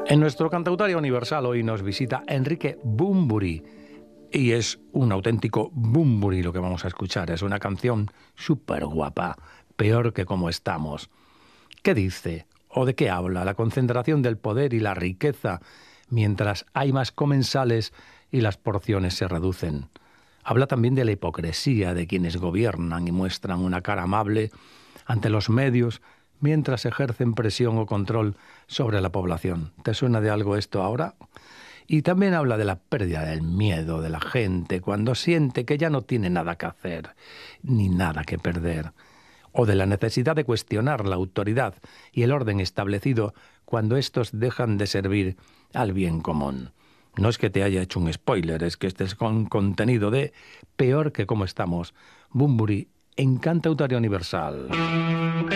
En nuestro Cantautorio Universal hoy nos visita Enrique Bunbury y es un auténtico Bunbury lo que vamos a escuchar. Es una canción súper guapa, peor que como estamos. ¿Qué dice o de qué habla? La concentración del poder y la riqueza mientras hay más comensales y las porciones se reducen. Habla también de la hipocresía de quienes gobiernan y muestran una cara amable ante los medios mientras ejercen presión o control sobre la población. ¿Te suena de algo esto ahora? Y también habla de la pérdida del miedo de la gente cuando siente que ya no tiene nada que hacer ni nada que perder, o de la necesidad de cuestionar la autoridad y el orden establecido cuando estos dejan de servir al bien común. No es que te haya hecho un spoiler, es que este es con contenido de Peor que como estamos, Bunbury en Cantautorio Universal.